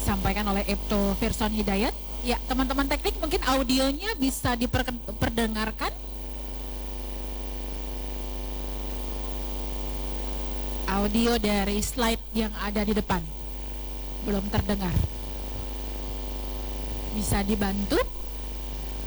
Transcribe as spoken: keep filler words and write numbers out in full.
disampaikan oleh Ibtu Firson Hidayat. Ya, teman-teman teknik mungkin audionya bisa diperdengarkan. Audio dari slide yang ada di depan belum terdengar. Bisa dibantu?